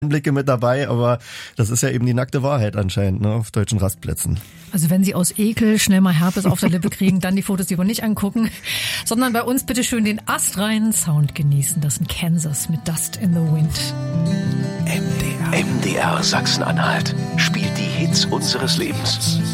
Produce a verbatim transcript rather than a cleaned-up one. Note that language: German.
Blicke mit dabei, aber das ist ja eben die nackte Wahrheit anscheinend, ne, auf deutschen Rastplätzen. Also wenn Sie aus Ekel schnell mal Herpes auf der Lippe kriegen, dann die Fotos lieber nicht angucken, sondern bei uns bitte schön den astreinen Sound genießen. Das in Kansas mit Dust in the Wind. M D R, M D R Sachsen-Anhalt spielt die Hits unseres Lebens.